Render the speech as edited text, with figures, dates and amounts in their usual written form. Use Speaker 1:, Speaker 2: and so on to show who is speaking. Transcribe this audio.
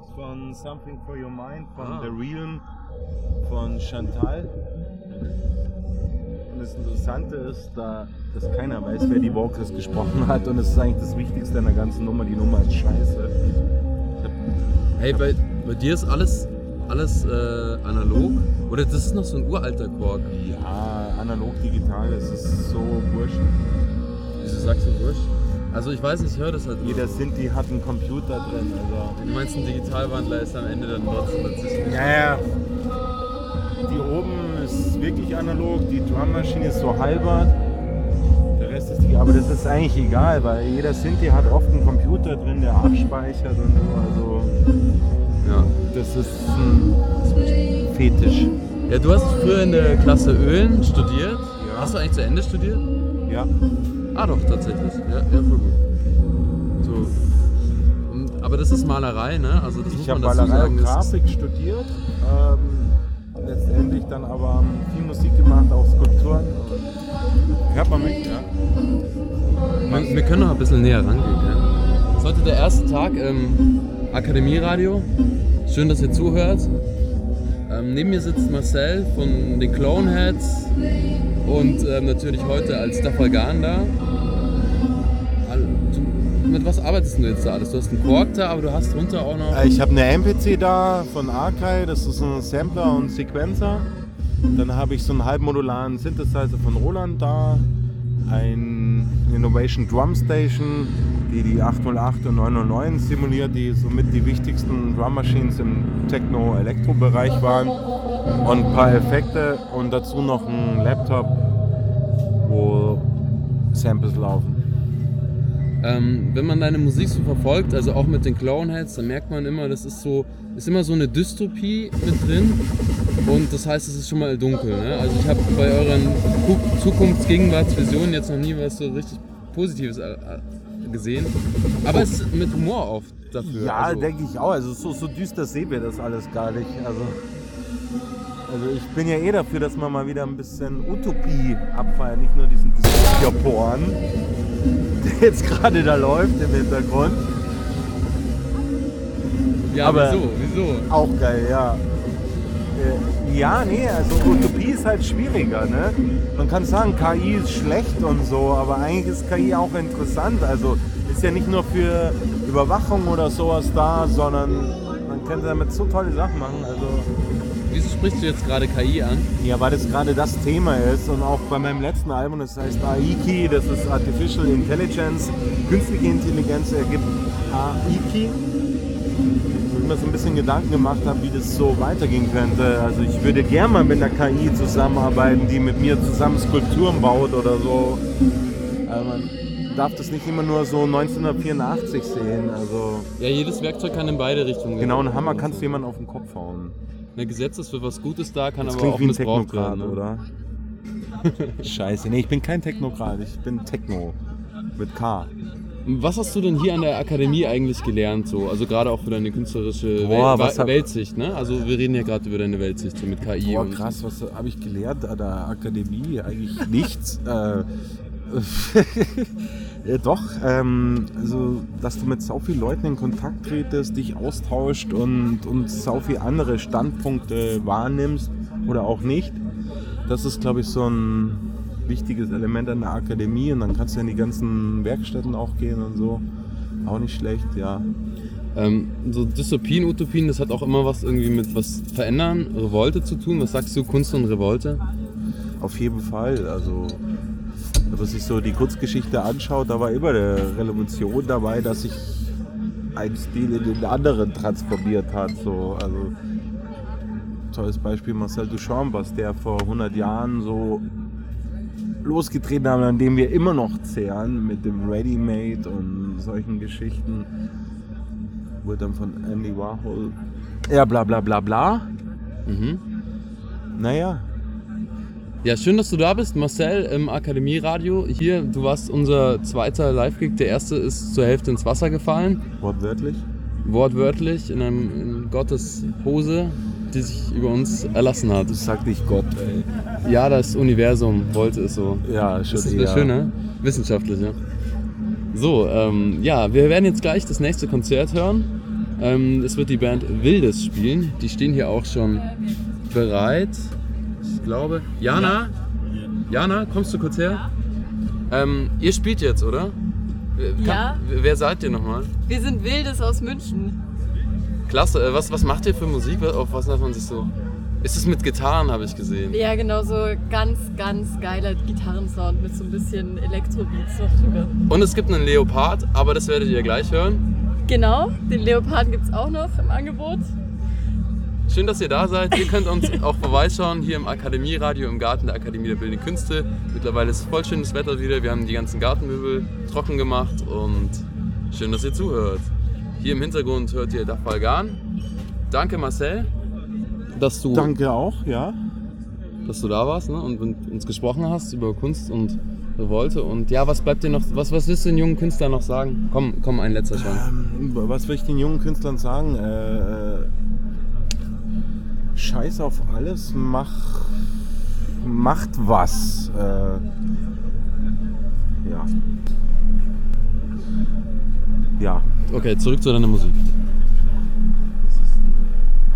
Speaker 1: von Something for Your Mind, von The Realm, von Chantal. Und das Interessante ist, dass keiner weiß, wer die Vocals gesprochen hat, und das ist eigentlich das Wichtigste an der ganzen Nummer. Die Nummer ist scheiße.
Speaker 2: Hey, bei dir ist alles analog? Oder das ist noch so ein uralter Korg?
Speaker 1: Ja, analog, digital, das ist so wurscht.
Speaker 2: Wieso sagst du wurscht? Also ich weiß nicht, ich höre das halt.
Speaker 1: Jeder Sinti hat einen Computer drin. Also.
Speaker 2: Du meinst, ein Digitalwandler ist am Ende dann trotzdem dazwischen?
Speaker 1: Ja. Die oben ist wirklich analog, die Drummaschine ist so halber. Der Rest ist digital. Aber das ist eigentlich egal, weil jeder Sinti hat oft einen Computer drin, der abspeichert und so. Also
Speaker 2: ja.
Speaker 1: Das ist ein Fetisch.
Speaker 2: Ja, du hast früher in der Klasse Ölen studiert.
Speaker 1: Ja.
Speaker 2: Hast du eigentlich zu Ende studiert?
Speaker 1: Ja.
Speaker 2: Ah doch, tatsächlich. Ja, voll gut. So. Aber das ist Malerei, ne? Also das
Speaker 1: Ich
Speaker 2: muss
Speaker 1: habe
Speaker 2: man dazu
Speaker 1: Malerei
Speaker 2: sagen.
Speaker 1: und Grafik studiert. Letztendlich dann aber viel Musik gemacht, auch Skulpturen. Hört man mich, ja?
Speaker 2: Wir können noch ein bisschen näher rangehen. Ja? Das ist heute der erste Tag im Akademieradio. Schön, dass ihr zuhört. Neben mir sitzt Marcel von den Cloneheads und natürlich heute als Dafalgan da. Mit was arbeitest du jetzt da alles? Du hast einen Korg da, aber du hast drunter auch noch...
Speaker 1: Ich habe eine MPC da von Archive, das ist ein Sampler und Sequencer. Dann habe ich so einen halbmodularen Synthesizer von Roland da. Ein Innovation Drum Station, die 808 und 909 simuliert, die somit die wichtigsten Drum Machines im Techno-Elektro-Bereich waren. Und ein paar Effekte und dazu noch ein Laptop, wo Samples laufen.
Speaker 2: Wenn man deine Musik so verfolgt, also auch mit den Cloneheads, dann merkt man immer, das ist immer so eine Dystopie mit drin. Und das heißt, es ist schon mal dunkel. Ne? Also ich habe bei euren Zukunfts-Gegenwartsvisionen jetzt noch nie was so richtig Positives gesehen. Aber es ist mit Humor oft dafür.
Speaker 1: Ja,
Speaker 2: also,
Speaker 1: denke ich auch. Also so düster sehen wir das alles gar nicht. Also ich bin ja dafür, dass man mal wieder ein bisschen Utopie abfeiert. Nicht nur diesen Dystopia-Porn, der jetzt gerade da läuft im Hintergrund.
Speaker 2: Ja,
Speaker 1: aber
Speaker 2: wieso?
Speaker 1: Auch geil, ja. Ja, nee, also Utopie ist halt schwieriger, ne? Man kann sagen, KI ist schlecht und so, aber eigentlich ist KI auch interessant. Also ist ja nicht nur für Überwachung oder sowas da, sondern man kann damit so tolle Sachen machen. Also
Speaker 2: wieso sprichst du jetzt gerade KI an?
Speaker 1: Ja, weil das gerade das Thema ist und auch bei meinem letzten Album, das heißt AIKI, das ist Artificial Intelligence, künstliche Intelligenz ergibt AIKI. Wo ich mir so ein bisschen Gedanken gemacht habe, wie das so weitergehen könnte. Also ich würde gerne mal mit einer KI zusammenarbeiten, die mit mir zusammen Skulpturen baut oder so. Aber man darf das nicht immer nur so 1984 sehen. Also
Speaker 2: ja, jedes Werkzeug kann in beide Richtungen gehen.
Speaker 1: Genau, einen Hammer kannst du jemanden auf den Kopf hauen.
Speaker 2: Ein Gesetz ist für was Gutes da, kann
Speaker 1: das
Speaker 2: aber auch
Speaker 1: wie ein
Speaker 2: missbraucht
Speaker 1: Technokrat,
Speaker 2: werden. Ne?
Speaker 1: Oder? Scheiße, nee, ich bin kein Technokrat, ich bin Techno mit K.
Speaker 2: Was hast du denn hier an der Akademie eigentlich gelernt? So? Also gerade auch für deine künstlerische Weltsicht, ne? Also wir reden ja gerade über deine Weltsicht so mit KI.
Speaker 1: Boah, krass, was habe ich gelernt an der Akademie? Eigentlich nichts. Ja, doch, also dass du mit so vielen Leuten in Kontakt tretest, dich austauscht und so viele andere Standpunkte wahrnimmst oder auch nicht. Das ist, glaube ich, so ein wichtiges Element an der Akademie, und dann kannst du in die ganzen Werkstätten auch gehen und so. Auch nicht schlecht, ja.
Speaker 2: So Dystopien, Utopien, das hat auch immer was irgendwie mit was verändern, Revolte zu tun. Was sagst du, Kunst und Revolte?
Speaker 1: Auf jeden Fall, also wenn man sich so die Kurzgeschichte anschaut, da war immer eine Revolution dabei, dass sich ein Stil in den anderen transformiert hat. So. Also tolles Beispiel Marcel Duchamp, was der vor 100 Jahren so losgetreten hat, an dem wir immer noch zehren mit dem Ready-Made und solchen Geschichten. Wurde dann von Andy Warhol, ja bla bla bla bla.
Speaker 2: Mhm.
Speaker 1: Naja.
Speaker 2: Ja, schön, dass du da bist, Marcel im Akademieradio. Hier, du warst unser zweiter Live-Gig. Der erste ist zur Hälfte ins Wasser gefallen.
Speaker 1: Wortwörtlich?
Speaker 2: Wortwörtlich, in Gottes Hose, die sich über uns erlassen hat.
Speaker 1: Das sagt nicht Gott, ey.
Speaker 2: Ja, das Universum wollte es so.
Speaker 1: Ja, schon.
Speaker 2: Das ist schön, ne? Wissenschaftlich, ja. So, ja, wir werden jetzt gleich das nächste Konzert hören. Es wird die Band Wildes spielen. Die stehen hier auch schon bereit. Ich glaube. Jana, kommst du kurz her? Ihr spielt jetzt, oder?
Speaker 3: Ja.
Speaker 2: Wer seid ihr nochmal?
Speaker 3: Wir sind Wildes aus München.
Speaker 2: Klasse. Was macht ihr für Musik? Auf was darf man sich so... Ist es mit Gitarren, habe ich gesehen?
Speaker 3: Ja, genau, so ganz, ganz geiler Gitarrensound mit so ein bisschen Elektrobeats noch drüber.
Speaker 2: Und es gibt einen Leopard, aber das werdet ihr gleich hören.
Speaker 3: Genau, den Leoparden gibt es auch noch im Angebot.
Speaker 2: Schön, dass ihr da seid. Ihr könnt uns auch vorbeischauen hier im Akademieradio im Garten der Akademie der Bildenden Künste. Mittlerweile ist voll schönes Wetter wieder. Wir haben die ganzen Gartenmöbel trocken gemacht und schön, dass ihr zuhört. Hier im Hintergrund hört ihr Dafalgan. Danke Marcel,
Speaker 1: Danke auch, ja.
Speaker 2: dass du da warst, ne? Und mit uns gesprochen hast über Kunst und Revolte. Und ja, was bleibt dir noch, was willst du den jungen Künstlern noch sagen? Komm, ein letzter Schwank.
Speaker 1: Was will ich den jungen Künstlern sagen? Scheiß auf alles, macht was. Ja.
Speaker 2: Okay, zurück zu deiner Musik.